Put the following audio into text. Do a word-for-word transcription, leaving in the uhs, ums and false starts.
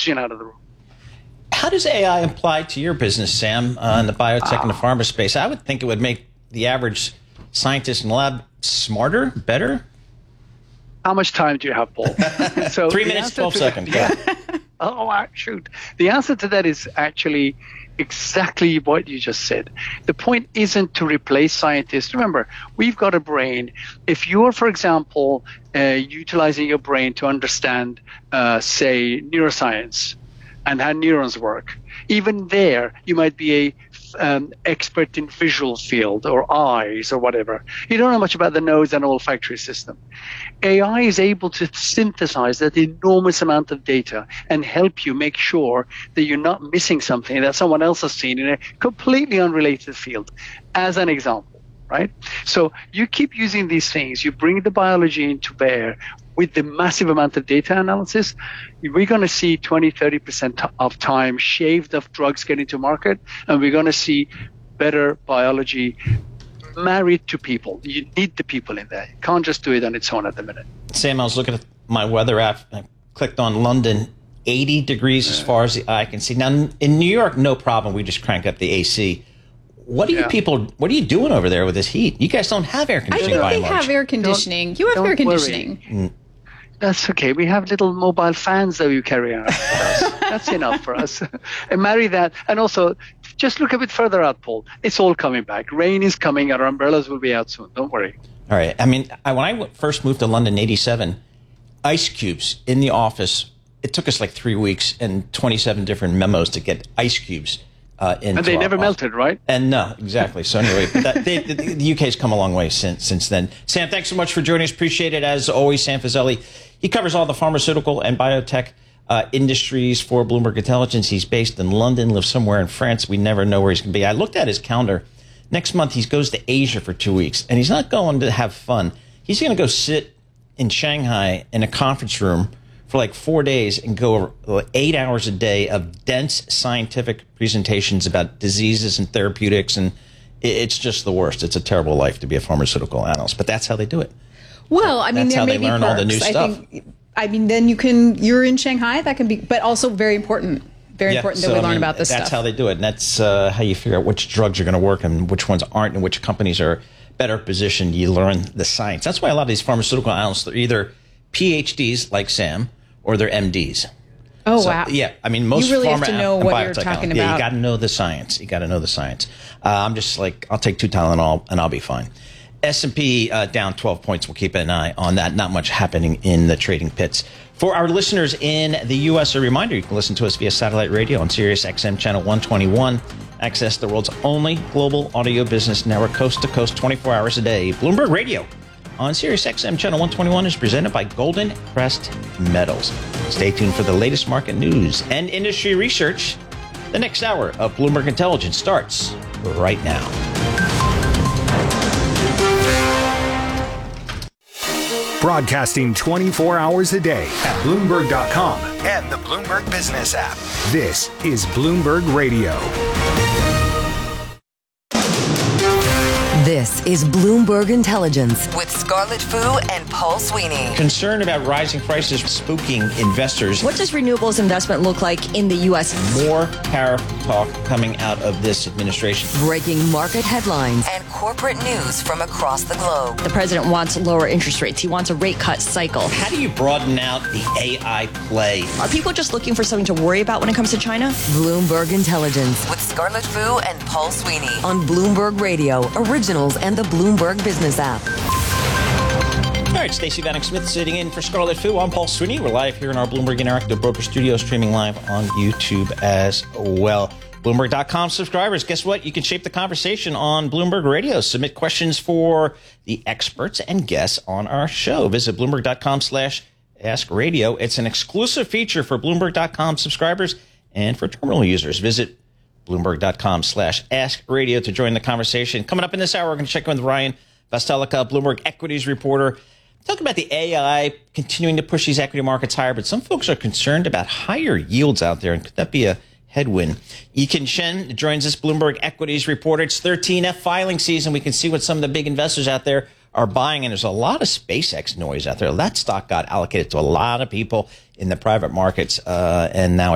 oxygen out of the room. How does A I apply to your business, Sam, uh, in the biotech uh, and the pharma space? I would think it would make the average scientist in the lab smarter, better. How much time do you have, Paul? So Three minutes, twelve to, seconds. Yeah. oh, shoot. The answer to that is actually exactly what you just said. The point isn't to replace scientists. Remember, we've got a brain. If you're, for example, uh, utilizing your brain to understand, uh, say, neuroscience and how neurons work, even there, you might be a um, expert in visual field or eyes or whatever. You don't know much about the nose and olfactory system. A I is able to synthesize that enormous amount of data and help you make sure that you're not missing something that someone else has seen in a completely unrelated field, as an example, right? So you keep using these things, you bring the biology into bear with the massive amount of data analysis, we're going to see twenty, thirty percent of time shaved of drugs getting to market, and we're going to see better biology married to people. You need the people in there. You can't just do it on its own at the minute. Sam, I was looking at my weather app. I clicked on London, eighty degrees as far as the eye can see. Now, in New York, no problem. We just crank up the A C. What are you yeah. people, what are you doing over there with this heat? You guys don't have air conditioning by I think they have air conditioning. Don't, you have air conditioning. Mm. That's okay. We have little mobile fans that you carry around with us. That's enough for us. And marry that. And also, just look a bit further out, Paul. It's all coming back. Rain is coming. Our umbrellas will be out soon. Don't worry. All right. I mean, I, when I first moved to London in eighty-seven, ice cubes in the office, it took us like three weeks and twenty-seven different memos to get ice cubes. Uh, and they never office. melted, right? And no, exactly. So anyway, but that, they, the, the U K's come a long way since since then. Sam, thanks so much for joining us. Appreciate it. As always, Sam Fazeli. He covers all the pharmaceutical and biotech uh, industries for Bloomberg Intelligence. He's based in London, lives somewhere in France. We never know where he's going to be. I looked at his calendar. Next month, he goes to Asia for two weeks, and he's not going to have fun. He's going to go sit in Shanghai in a conference room for like four days and go over eight hours a day of dense scientific presentations about diseases and therapeutics. And it's just the worst. It's a terrible life to be a pharmaceutical analyst, but that's how they do it. Well, I mean, that's there how may they be learn perks. all the new I stuff. think, I mean, then you can, you're in Shanghai, that can be, but also very important. Very yeah, important so, that we I learn mean, about this that's stuff. That's how they do it. And that's uh, how you figure out which drugs are going to work and which ones aren't and which companies are better positioned. You learn the science. That's why a lot of these pharmaceutical analysts, they're either P H Ds like Sam or they're M Ds. Oh, so, wow. Yeah. I mean, most you really pharma have to know and what biotech you're talking analysts, about. Yeah, you got to know the science. You got to know the science. Uh, I'm just like, I'll take two Tylenol and I'll be fine. S and P uh, down twelve points. We'll keep an eye on that. Not much happening in the trading pits. For our listeners in the U S, a reminder, you can listen to us via satellite radio on Sirius X M channel one twenty-one. Access the world's only global audio business network, coast to coast, twenty-four hours a day. Bloomberg Radio on Sirius X M channel one twenty-one is presented by Golden Crest Metals. Stay tuned for the latest market news and industry research. The next hour of Bloomberg Intelligence starts right now. Broadcasting twenty-four hours a day at Bloomberg dot com and the Bloomberg Business app. This is Bloomberg Radio. This is Bloomberg Intelligence with Scarlett Fu and Paul Sweeney. Concern about rising prices spooking investors. What does renewables investment look like in the U S? More tariff talk coming out of this administration. Breaking market headlines and corporate news from across the globe. The president wants lower interest rates. He wants a rate cut cycle. How do you broaden out the A I play? Are people just looking for something to worry about when it comes to China? Bloomberg Intelligence with Scarlett Fu and Paul Sweeney on Bloomberg Radio, originals and the Bloomberg Business app. All right, Stacey Vanek Smith sitting in for Scarlett Fu. I'm Paul Sweeney. We're live here in our Bloomberg Interactive Broker Studio, streaming live on YouTube as well. Bloomberg dot com subscribers, guess what? You can shape the conversation on Bloomberg Radio. Submit questions for the experts and guests on our show. Visit Bloomberg dot com slash ask radio. It's an exclusive feature for Bloomberg dot com subscribers and for terminal users. Visit Bloomberg dot com slash ask radio to join the conversation. Coming up in this hour, we're going to check in with Ryan Vastelica, Bloomberg equities reporter. Talk about the A I continuing to push these equity markets higher, but some folks are concerned about higher yields out there, and could that be a headwind? Yikin Shen joins us, Bloomberg equities reporter. It's thirteen F filing season. We can see what some of the big investors out there are buying, and there's a lot of SpaceX noise out there. That stock got allocated to a lot of people in the private markets, uh, and now